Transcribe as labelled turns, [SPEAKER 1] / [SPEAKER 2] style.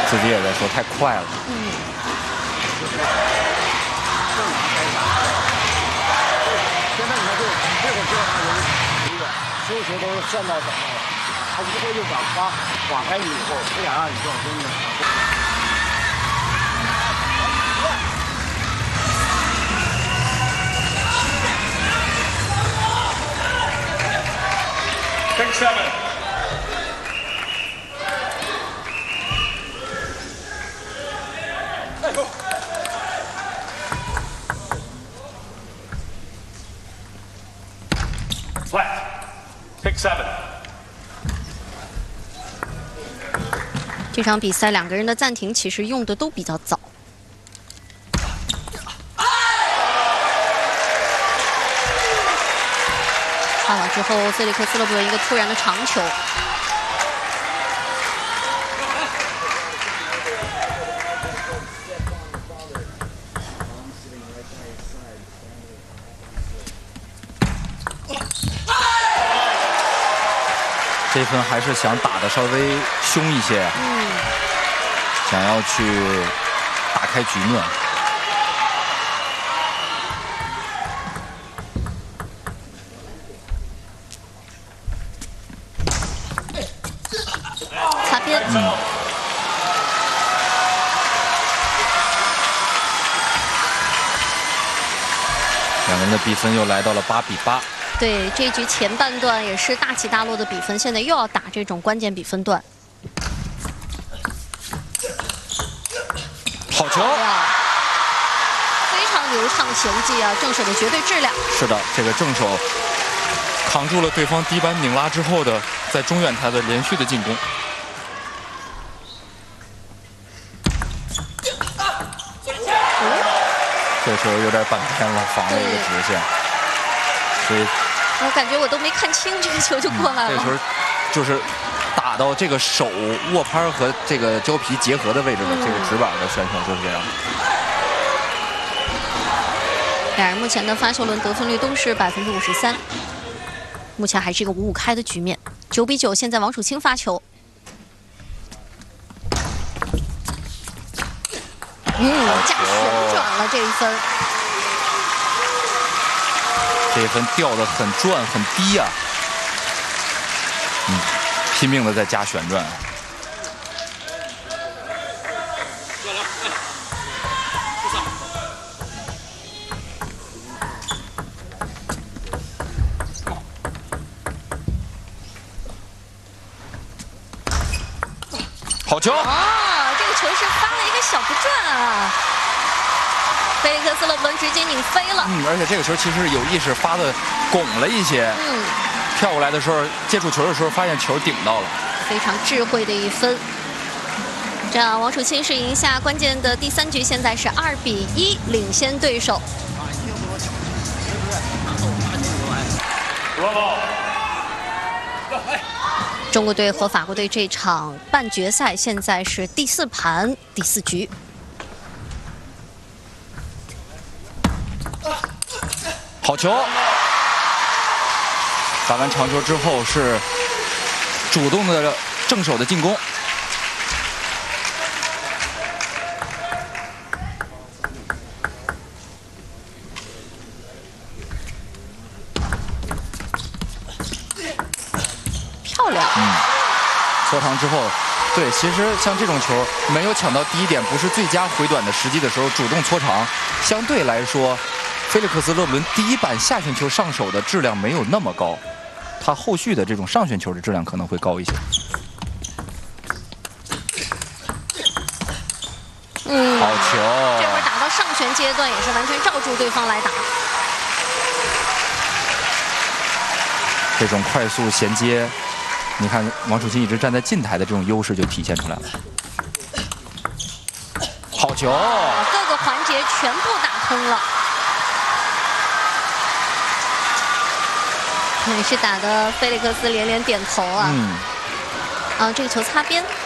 [SPEAKER 1] 自己也在说太快了。
[SPEAKER 2] 现在你看这会儿这样所有球都是算到等了，他一会就把花划开你以后，不想让你撞真的。
[SPEAKER 3] Pick 7. Flat. Pick 7.
[SPEAKER 4] 这场比赛两个人的暂停其实用的都比较早。换网之后，菲利克斯勒布伦一个突然的长球。
[SPEAKER 1] 这分还是想打的稍微凶一些，想要去打开局面。
[SPEAKER 4] 擦边。
[SPEAKER 1] 两个人的比分又来到了8比8。
[SPEAKER 4] 对，这局前半段也是大起大落的比分，现在又要打这种关键比分段。
[SPEAKER 1] 好球！
[SPEAKER 4] 非常流畅衔接啊，正手的绝对质量。
[SPEAKER 1] 是的，这个正手扛住了对方低板拧拉之后的在中远台的连续的进攻。这球有点半偏了，防了一个直线，所以
[SPEAKER 4] 我感觉我都没看清这个球就过来了。
[SPEAKER 1] 这球就是打到这个手握拍和这个胶皮结合的位置的这个直板的选手就是这样。
[SPEAKER 4] 两人目前的发球轮得分率都是53%，目前还是一个5-5开的局面。9比9，现在王楚钦发球。加旋转了这一分。
[SPEAKER 1] 这一分掉得很转很低啊，拼命的在加旋转。好球！
[SPEAKER 4] 这个球是发了一个小不转啊。菲利克斯勒布伦直接拧飞了。
[SPEAKER 1] 而且这个球其实有意识发的拱了一些。跳过来的时候，接触球的时候，发现球顶到了。
[SPEAKER 4] 非常智慧的一分。这样，王楚钦是赢下关键的第3局，现在是2比1领先对手。中国队和法国队这场半决赛现在是第4盘第4局。
[SPEAKER 1] 好球！打完长球之后是主动的正手的进攻。
[SPEAKER 4] 漂亮。
[SPEAKER 1] 搓长之后，对，其实像这种球没有抢到第一点，不是最佳回短的时机的时候，主动搓长，相对来说。菲利克斯勒布伦第一板下旋球上手的质量没有那么高，他后续的这种上旋球的质量可能会高一些。好球！
[SPEAKER 4] 这会儿打到上旋阶段也是完全罩住对方来打。
[SPEAKER 1] 这种快速衔接，你看王楚钦一直站在近台的这种优势就体现出来了。好球！
[SPEAKER 4] 各个环节全部打通了。也是打的菲利克斯连连点头啊！这个球擦边。